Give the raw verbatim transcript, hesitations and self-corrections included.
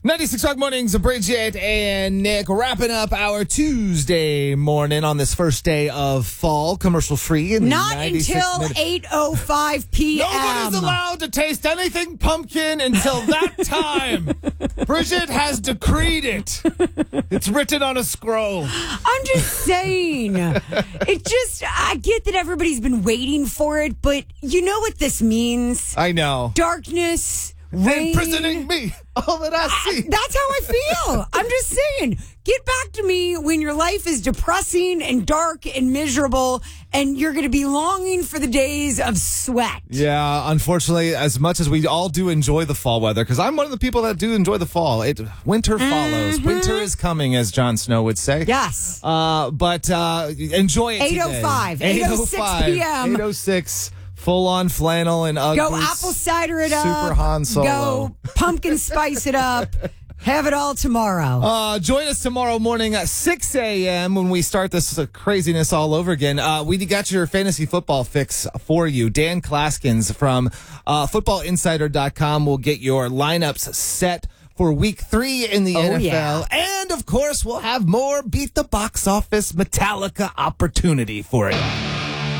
ninety-six Rock Mornings, Bridget and Nick wrapping up our Tuesday morning on this first day of fall, commercial free. Not until eight oh five p.m. Nobody's allowed to taste anything pumpkin until that time. Bridget has decreed it. It's written on a scroll. I'm just saying. It just, I get that everybody's been waiting for it, but you know what this means? I know. Darkness. Rain. Imprisoning me, all that I see. That's how I feel. I'm just saying, get back to me when your life is depressing and dark and miserable, and you're going to be longing for the days of sweat. Yeah, unfortunately, as much as we all do enjoy the fall weather, because I'm one of the people that do enjoy the fall, it winter follows. Mm-hmm. Winter is coming, as Jon Snow would say. Yes. Uh, but uh, enjoy it eight oh five, eight oh six p.m. eight oh six Full on flannel and Ugg Go boots. apple cider it up. Super Han Solo. Go pumpkin spice it up. Have it all tomorrow. Uh, join us tomorrow morning at six a.m. when we start this uh, craziness all over again. Uh, we got your fantasy football fix for you. Dan Klaskins from uh, football insider dot com will get your lineups set for week three in the oh, N F L. Yeah. And, of course, we'll have more Beat the Box Office Metallica opportunity for you.